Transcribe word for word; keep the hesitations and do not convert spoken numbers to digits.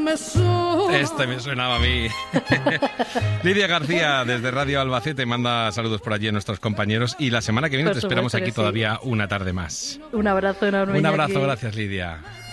me suena. Este me sonaba a mí. Lidia García, desde Radio Albacete, manda saludos por allí a nuestros compañeros. Y la semana que viene Por te esperamos supuesto aquí que sí. todavía una tarde más. Un abrazo enorme. Un abrazo, Iñaki. gracias, Lidia.